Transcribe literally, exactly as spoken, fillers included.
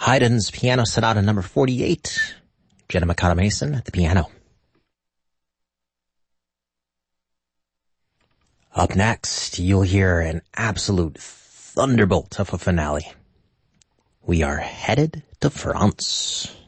Haydn's Piano Sonata number forty-eight. Jenna Mikata Mason at the piano. Up next, you'll hear an absolute thunderbolt of a finale. We are headed to France.